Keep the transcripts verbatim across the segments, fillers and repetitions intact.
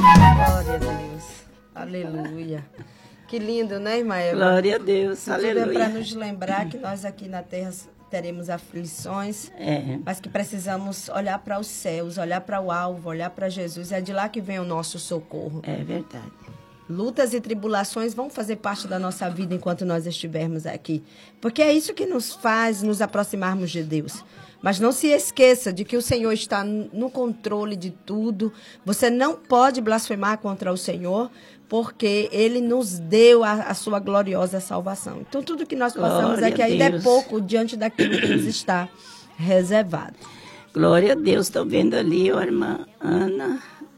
Glória a Deus. Aleluia. Que lindo, né, irmã Eva? Glória a Deus. Aleluia. Tudo é para nos lembrar que nós aqui na terra teremos aflições, é. mas que precisamos olhar para os céus, olhar para o alvo, olhar para Jesus. É de lá que vem o nosso socorro. É verdade. Lutas e tribulações vão fazer parte da nossa vida enquanto nós estivermos aqui. Porque é isso que nos faz nos aproximarmos de Deus. Mas não se esqueça de que o Senhor está no controle de tudo. Você não pode blasfemar contra o Senhor, porque Ele nos deu a, a sua gloriosa salvação. Então, tudo que nós passamos Glória aqui ainda é pouco diante daquilo que nos está reservado. Glória a Deus. Estou vendo ali a irmã Ana,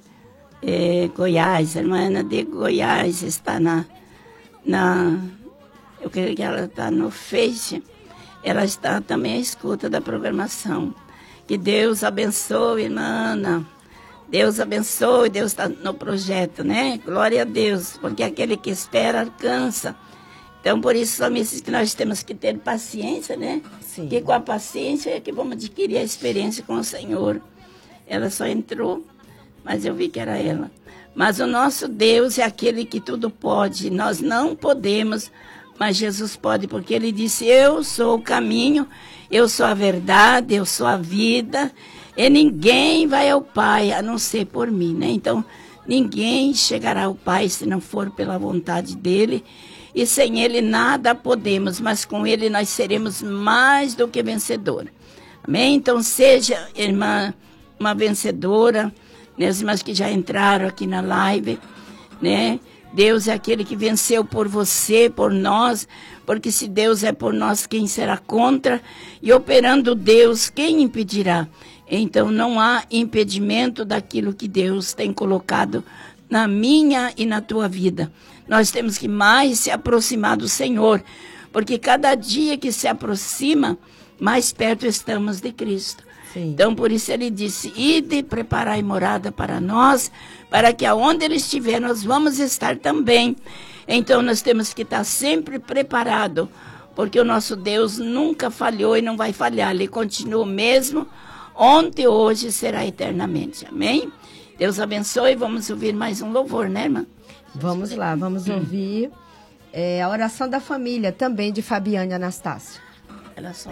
é, Goiás. A irmã Ana de Goiás está na... na eu creio que ela está no Face. Ela está também à escuta da programação. Que Deus abençoe, irmã Ana. Deus abençoe, Deus está no projeto, né? Glória a Deus, porque aquele que espera alcança. Então, por isso, somente que nós temos que ter paciência, né? Sim. Que com a paciência é que vamos adquirir a experiência com o Senhor. Ela só entrou, mas eu vi que era ela. Mas o nosso Deus é aquele que tudo pode. Nós não podemos, mas Jesus pode, porque Ele disse, eu sou o caminho, eu sou a verdade, eu sou a vida, e ninguém vai ao Pai a não ser por mim, né? Então, ninguém chegará ao Pai se não for pela vontade dEle, e sem Ele nada podemos, mas com Ele nós seremos mais do que vencedor. Amém? Então, seja, irmã, uma vencedora, né? As irmãs que já entraram aqui na live, né? Deus é aquele que venceu por você, por nós, porque se Deus é por nós, quem será contra? E operando Deus, quem impedirá? Então não há impedimento daquilo que Deus tem colocado na minha e na tua vida. Nós temos que mais se aproximar do Senhor, porque cada dia que se aproxima, mais perto estamos de Cristo. Sim. Então, por isso ele disse, ide preparai morada para nós, para que aonde ele estiver, nós vamos estar também. Então, nós temos que estar sempre preparado, porque o nosso Deus nunca falhou e não vai falhar. Ele continua o mesmo, ontem, hoje, será eternamente. Amém? Deus abençoe. Vamos ouvir mais um louvor, né, irmã? Vamos lá, vamos ouvir é, a oração da família, também de Fabiane Anastácio. Ela só...